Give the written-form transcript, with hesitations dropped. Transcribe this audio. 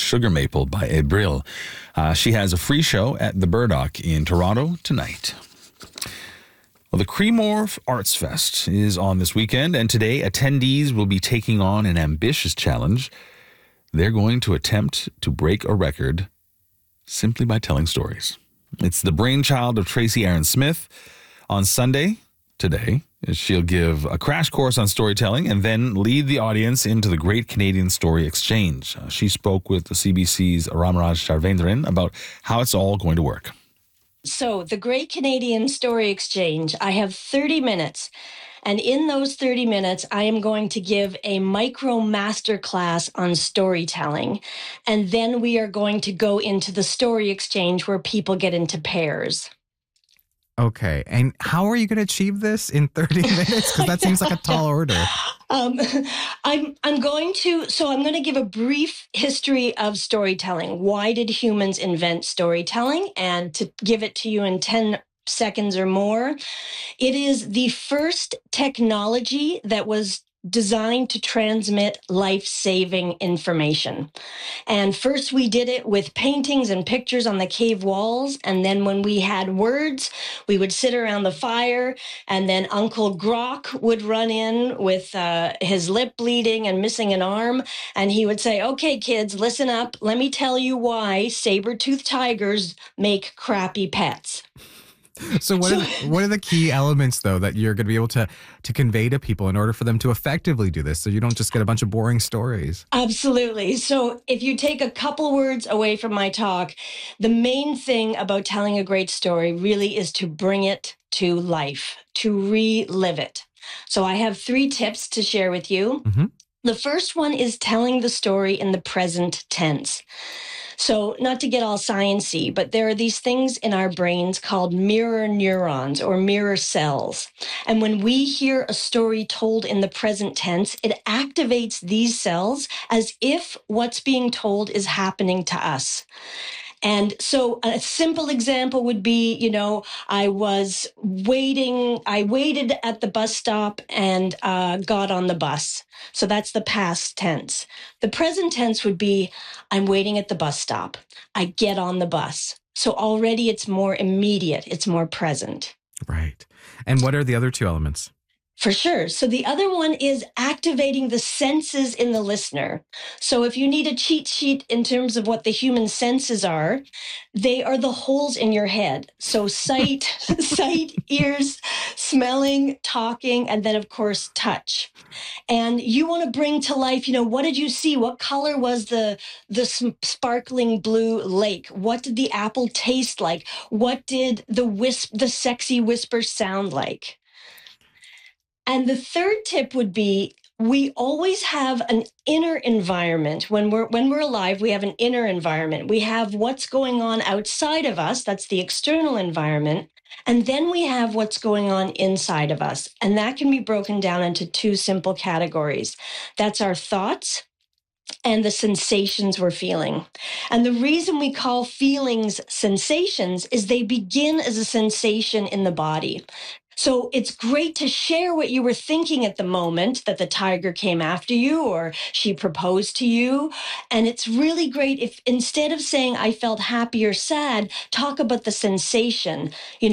Sugar Maple by Abril. She has a free show at the Burdock in Toronto tonight. Well, the Creemore Arts Fest is on this weekend, and today attendees will be taking on an ambitious challenge. They're going to attempt to break a record simply by telling stories. It's the brainchild of Tracy Aaron Smith. On Sunday, today, she'll give a crash course on storytelling and then lead the audience into the Great Canadian Story Exchange. She spoke with the CBC's Ramaraj Sharvendran about how it's all going to work. So, the Great Canadian Story Exchange, I have 30 minutes. And in those 30 minutes, I am going to give a micro masterclass on storytelling. And then we are going to go into the story exchange where people get into pairs. Okay. And how are you going to achieve this in 30 minutes? Because that seems like a tall order. I'm going to give a brief history of storytelling. Why did humans invent storytelling? And to give it to you in 10 seconds or more, it is the first technology that was designed to transmit life-saving information. And first we did it with paintings and pictures on the cave walls. And then when we had words, we would sit around the fire, and then Uncle Grok would run in with his lip bleeding and missing an arm. And he would say, "Okay, kids, listen up. Let me tell you why saber-toothed tigers make crappy pets." So what are the key elements, though, that you're going to be able to convey to people in order for them to effectively do this, so you don't just get a bunch of boring stories? Absolutely. So if you take a couple words away from my talk, the main thing about telling a great story really is to bring it to life, to relive it. So I have 3 tips to share with you. Mm-hmm. The first one is telling the story in the present tense. So not to get all sciencey, but there are these things in our brains called mirror neurons or mirror cells. And when we hear a story told in the present tense, it activates these cells as if what's being told is happening to us. And so a simple example would be, I waited at the bus stop and got on the bus. So that's the past tense. The present tense would be, I'm waiting at the bus stop. I get on the bus. So already it's more immediate. It's more present. Right. And what are the other 2 elements? For sure. So the other one is activating the senses in the listener. So if you need a cheat sheet in terms of what the human senses are, they are the holes in your head. So sight, ears, smelling, talking, and then of course touch. And you want to bring to life, what did you see? What color was the sparkling blue lake? What did the apple taste like? What did the sexy whisper sound like? And the third tip would be, we always have an inner environment. When we're alive, we have an inner environment. We have what's going on outside of us. That's the external environment. And then we have what's going on inside of us. And that can be broken down into 2 simple categories. That's our thoughts and the sensations we're feeling. And the reason we call feelings sensations is they begin as a sensation in the body. So it's great to share what you were thinking at the moment that the tiger came after you or she proposed to you. And it's really great if instead of saying I felt happy or sad, talk about the sensation.